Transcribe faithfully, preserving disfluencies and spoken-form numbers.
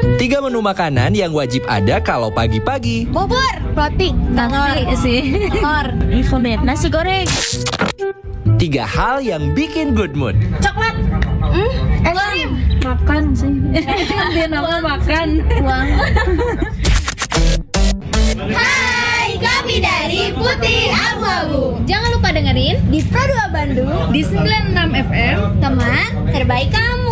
Tiga menu makanan yang wajib ada kalau pagi-pagi. Bubur, roti, Nasi sih. telur, Nasi goreng. Tiga hal yang bikin good mood. coklat, hmm, es krim, Makan sih. Dia nama makan. uang. Hai, kami dari Putih Abu-Abu. Jangan lupa dengerin di Pro dua Bandung Di sembilan puluh enam F M. teman terbaik kamu.